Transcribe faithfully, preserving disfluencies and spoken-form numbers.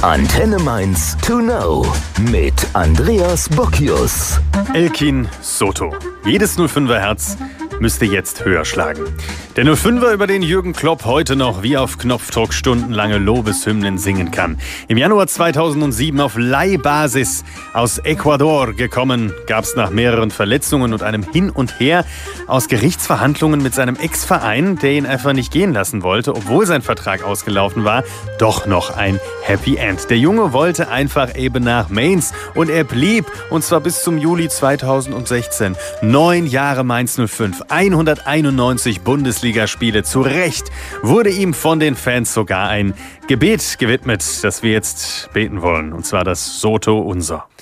Antenne Mainz to know mit Andreas Bocchius. Elkin Soto. Jedes null fünfer Herz müsste jetzt höher schlagen. Der null fünfer, über den Jürgen Klopp heute noch wie auf Knopfdruck stundenlange Lobeshymnen singen kann. Im Januar zweitausendsieben auf Leihbasis aus Ecuador gekommen, gab es nach mehreren Verletzungen und einem Hin und Her aus Gerichtsverhandlungen mit seinem Ex-Verein, der ihn einfach nicht gehen lassen wollte, obwohl sein Vertrag ausgelaufen war, doch noch ein Happy End. Der Junge wollte einfach eben nach Mainz und er blieb, und zwar bis zum Juli zweitausendsechzehn. Neun Jahre Mainz null fünf, hunderteinundneunzig Bundesligaspiele. Zu Recht wurde ihm von den Fans sogar ein Gebet gewidmet, das wir jetzt beten wollen, und zwar das Soto Unser.